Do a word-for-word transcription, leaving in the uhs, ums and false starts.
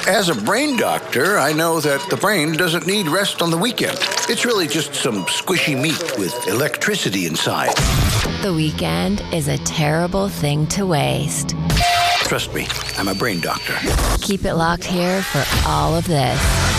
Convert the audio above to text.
As a brain doctor, I know that the brain doesn't need rest on the weekend. It's really just some squishy meat with electricity inside. The weekend is a terrible thing to waste. Trust me, I'm a brain doctor. Keep it locked here for all of this.